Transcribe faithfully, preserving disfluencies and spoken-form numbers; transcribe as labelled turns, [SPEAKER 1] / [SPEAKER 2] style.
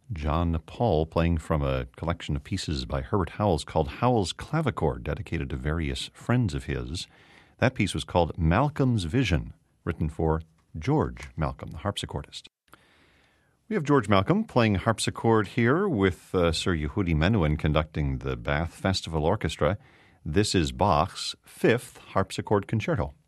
[SPEAKER 1] John Paul playing from a collection of pieces by Herbert Howells called Howells Clavichord, dedicated to various friends of his. That piece was called Malcolm's Vision, written for George Malcolm, the harpsichordist. We have George Malcolm playing harpsichord here with uh, Sir Yehudi Menuhin conducting the Bath Festival Orchestra. This is Bach's Fifth Harpsichord Concerto.